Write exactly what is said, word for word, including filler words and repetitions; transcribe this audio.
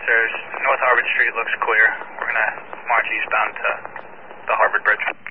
There's North Harvard Street looks clear. We're going to march eastbound to the Harvard Bridge.